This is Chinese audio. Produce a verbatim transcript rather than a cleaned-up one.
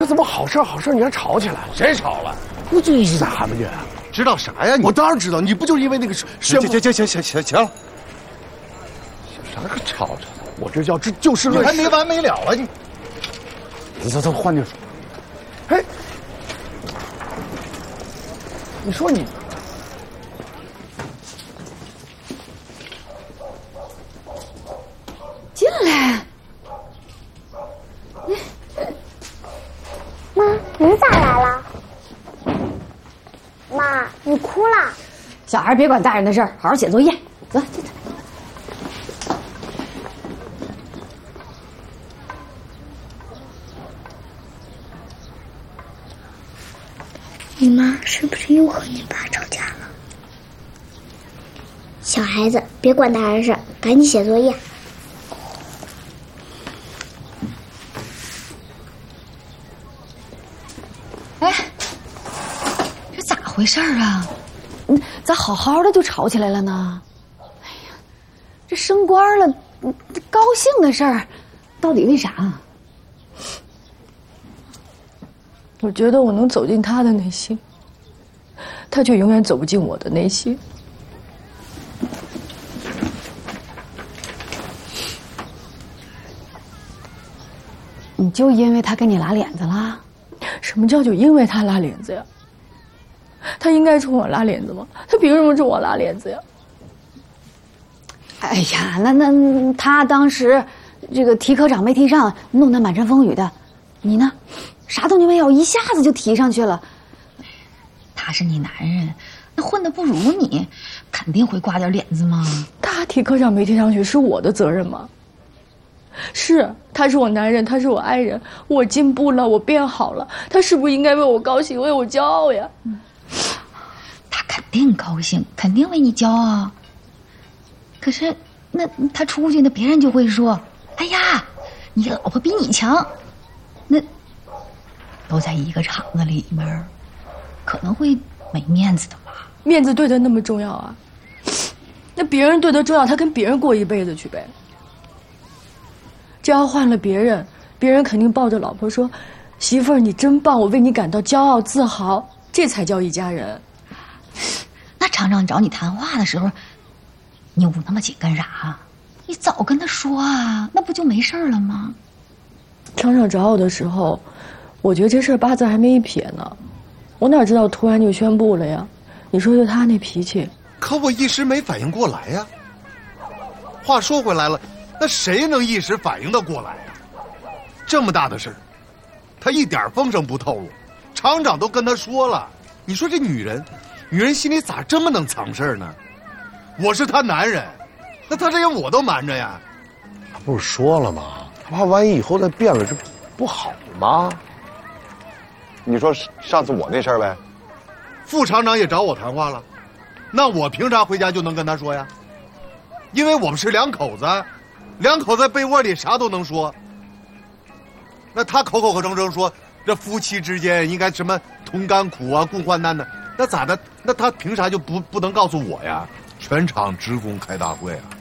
这怎么好事好事你还吵起来了？ 谁吵了？ 不就一直在喊不去？ 知道啥呀？你我当然知道，你不就是因为那个宣布？ 行行行行行行了， 啥可吵着的？我这叫这就事论事， 你还没完没了啊你！ 你走走，换地说。哎，你说你进来。 妈，你咋来了？妈，你哭了？ 小孩别管大人的事儿，好好写作业。走，进来。 你妈是不是又和你爸吵架了？小孩子别管大人事，赶紧写作业。 哎，这咋回事啊？嗯，咋好好的就吵起来了呢？哎呀，这升官了，这高兴的事儿，到底为啥？ 我觉得我能走进他的内心，他却永远走不进我的内心。 你就因为他跟你拉脸子啦？ 什么叫就因为他拉脸子呀？他应该冲我拉脸子吗？他凭什么冲我拉脸子呀？ 哎呀，那那他当时这个提科长没提上，弄得满山风雨的，你呢？啥动静没有，一下子就提上去了。他是你男人，那混得不如你，肯定会挂点脸子嘛。 他提科长没提上去是我的责任吗？是，他是我男人，他是我爱人，我进步了，我变好了，他是不是应该为我高兴，为我骄傲呀？嗯， 他肯定高兴，肯定为你骄傲。可是，那他出去，那别人就会说：“哎呀，你老婆比你强。”那都在一个厂子里面，可能会没面子的吧？ 面子对他那么重要啊？那别人对他重要，他跟别人过一辈子去呗。这要换了别人，别人肯定抱着老婆说：“媳妇儿，你真棒，我为你感到骄傲自豪。”这才叫一家人。 那厂长找你谈话的时候，你捂那么紧干啥？你早跟他说啊，那不就没事了吗？ 厂长找我的时候，我觉得这事儿八字还没一撇呢，我哪知道突然就宣布了呀？你说就他那脾气， 可我一时没反应过来呀。话说回来了，那谁能一时反应得过来呀？这么大的事儿，他一点风声不透露，厂长都跟他说了。你说这女人，女人心里咋这么能藏事儿呢？我是她男人，那她这样我都瞒着呀。 他不是说了吗？他怕万一以后再变了，这不好吗？你说上次我那事儿呗， 副厂长也找我谈话了，那我凭啥回家就能跟他说呀？因为我们是两口子，两口子在被窝里啥都能说。那他口口声声说这夫妻之间应该什么同甘苦啊，共患难的，那咋的？那他凭啥就不不能告诉我呀？全场职工开大会啊！